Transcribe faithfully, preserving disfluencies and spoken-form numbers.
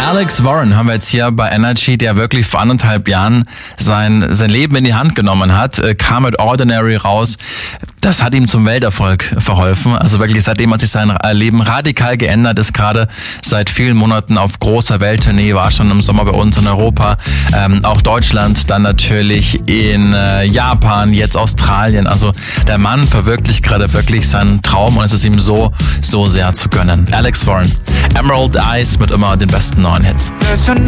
Alex Warren haben wir jetzt hier bei Energy, der wirklich vor anderthalb Jahren sein, sein Leben in die Hand genommen hat, kam mit Ordinary raus. Das hat ihm zum Welterfolg verholfen. Also wirklich seitdem hat sich sein Leben radikal geändert, ist gerade seit vielen Monaten auf großer Welttournee, war schon im Sommer bei uns in Europa, ähm, auch Deutschland, dann natürlich in äh, Japan, jetzt Australien. Also der Mann verwirklicht gerade wirklich seinen Traum und es ist ihm so, so sehr zu gönnen. Alex Warren, Emerald Eyes mit immer den besten neuen Hits.